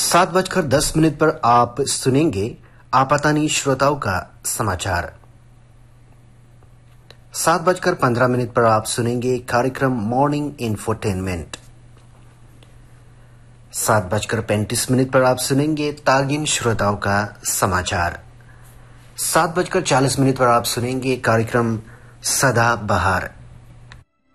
7:10 पर आप सुनेंगे आपातानी श्रोताओं का समाचार। 7:15 पर आप सुनेंगे कार्यक्रम मॉर्निंग इंफोटेनमेंट। 7:35 पर आप सुनेंगे तागिन श्रोताओं का समाचार। 7:40 पर आप सुनेंगे कार्यक्रम सदा बहार।